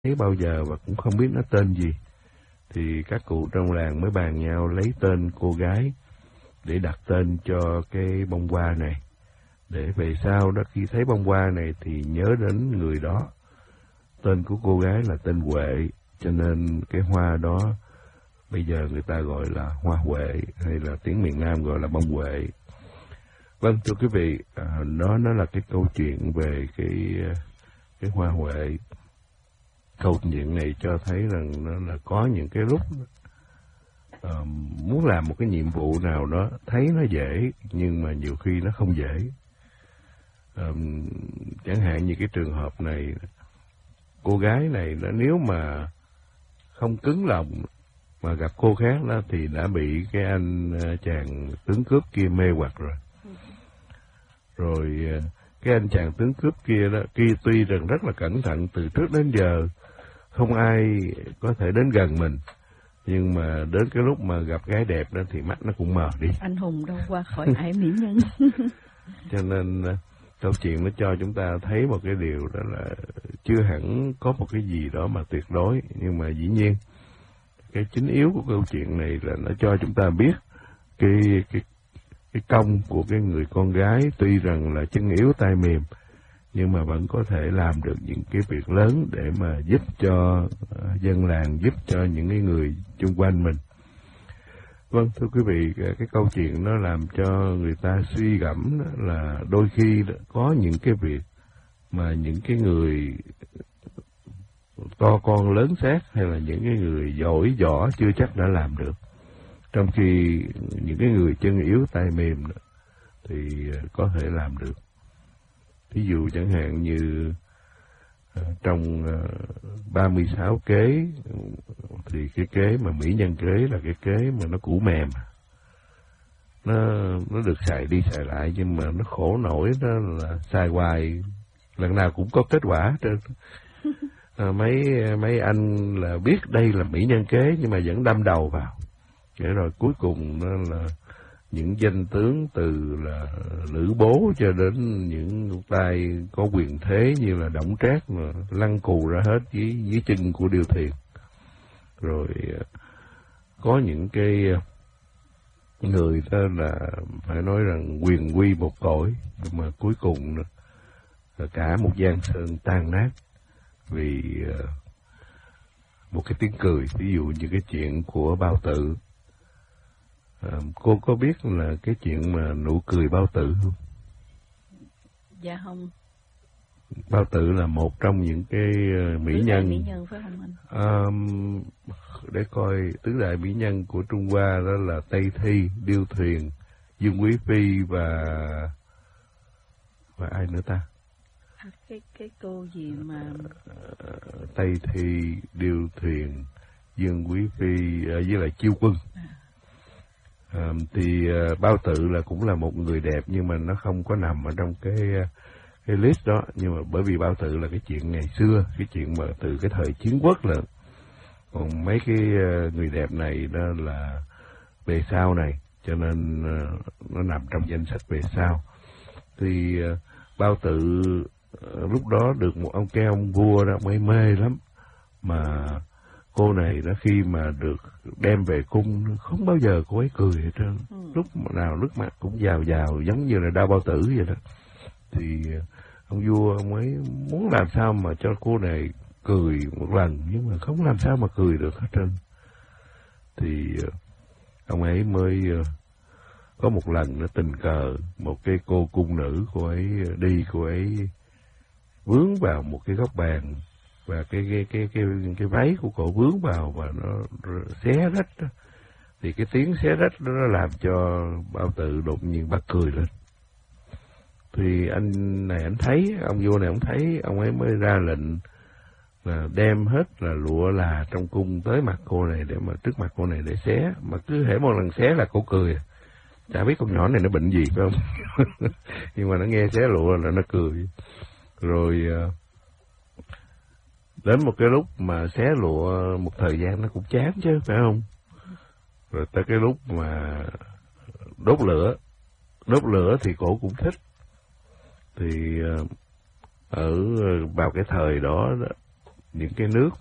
thấy bao giờ và cũng không biết nó tên gì. Thì các cụ trong làng mới bàn nhau lấy tên cô gái để đặt tên cho cái bông hoa này. Để về sau đó khi thấy bông hoa này thì nhớ đến người đó. Tên của cô gái là tên Huệ, cho nên cái hoa đó bây giờ người ta gọi là hoa huệ, hay là tiếng miền Nam gọi là bông huệ. Vâng, thưa quý vị, đó nó là cái câu chuyện về cái hoa huệ. Câu chuyện này cho thấy rằng nó là có những cái lúc muốn làm một cái nhiệm vụ nào đó thấy nó dễ, nhưng mà nhiều khi nó không dễ. Chẳng hạn như cái trường hợp này, cô gái này nếu mà không cứng lòng mà gặp cô khác đó thì đã bị cái anh chàng tướng cướp kia mê hoặc rồi. Rồi cái anh chàng tướng cướp kia đó, tuy rằng rất là cẩn thận từ trước đến giờ, không ai có thể đến gần mình, nhưng mà đến cái lúc mà gặp gái đẹp đó thì mắt nó cũng mờ đi. Anh hùng đâu qua khỏi ải mỹ nhân. Cho nên câu chuyện nó cho chúng ta thấy một cái điều đó là chưa hẳn có một cái gì đó mà tuyệt đối, nhưng mà dĩ nhiên cái chính yếu của câu chuyện này là nó cho chúng ta biết cái công của cái người con gái, tuy rằng là chân yếu tay mềm nhưng mà vẫn có thể làm được những cái việc lớn để mà giúp cho dân làng, giúp cho những cái người chung quanh mình. Vâng, thưa quý vị, cái câu chuyện nó làm cho người ta suy gẫm là đôi khi có những cái việc mà những cái người to con lớn xác hay là những cái người giỏi võ chưa chắc đã làm được, trong khi những cái người chân yếu tay mềm thì có thể làm được. Ví dụ chẳng hạn như trong 36 kế thì cái kế mà mỹ nhân kế là cái kế mà nó cũ mềm, nó được xài đi xài lại, nhưng mà nó khổ nổi đó là xài hoài lần nào cũng có kết quả. Mấy anh là biết đây là mỹ nhân kế nhưng mà vẫn đâm đầu vào, để rồi cuối cùng nó là những danh tướng từ là Lữ Bố cho đến những tay có quyền thế như là Đổng Trác mà lăn cù ra hết dưới chân của Điêu Thuyền. Rồi có những cái người ta là phải nói rằng quyền quy một cõi, nhưng mà cuối cùng là cả một giang sơn tan nát vì một cái tiếng cười. Ví dụ như cái chuyện của Bao Tử. Cô có biết là cái chuyện mà nụ cười Bao Tử không? Dạ không. Bao Tử là một trong những cái mỹ nhân. Mỹ nhân phải không anh? Để coi, tứ đại mỹ nhân của Trung Hoa đó là Tây Thi, Điêu Thuyền, Dương Quý Phi và ai nữa ta? Cái cô gì mà Tây Thi, Điêu Thuyền, Dương Quý Phi với lại Chiêu Quân. Thì Bao Tử là cũng là một người đẹp, nhưng mà nó không có nằm ở trong cái list đó. Nhưng mà bởi vì Bao Tử là cái chuyện ngày xưa, cái chuyện mà từ cái thời chiến quốc là, còn mấy cái người đẹp này đó là về sau này, cho nên nó nằm trong danh sách về sau. Thì Bao Tử lúc đó được một ông vua đó mới mê lắm, mà cô này đó khi mà được đem về cung không bao giờ cô ấy cười hết trơn. Lúc nào nước mắt cũng giàu giống như là Đao Bao Tử vậy đó. Thì ông vua ông ấy muốn làm sao mà cho cô này cười một lần, nhưng mà không làm sao mà cười được hết trơn. Thì ông ấy mới có một lần nó tình cờ một cái cô cung nữ, cô ấy vướng vào một cái góc bàn, và cái váy của cô vướng vào và nó xé rách đó. Thì cái tiếng xé rách đó nó làm cho Bao Tử đột nhiên bật cười lên. Thì anh này anh thấy, ông vua này ông thấy, ông ấy mới ra lệnh là đem hết là lụa là trong cung tới mặt cô này, để mà trước mặt cô này để xé. Mà cứ hễ một lần xé là cô cười. Chả biết con nhỏ này nó bệnh gì phải không? Nhưng mà nó nghe xé lụa là nó cười. Rồi đến một cái lúc mà xé lụa một thời gian nó cũng chán chứ, phải không? Rồi tới cái lúc mà đốt lửa thì cổ cũng thích. Thì vào cái thời đó những cái nước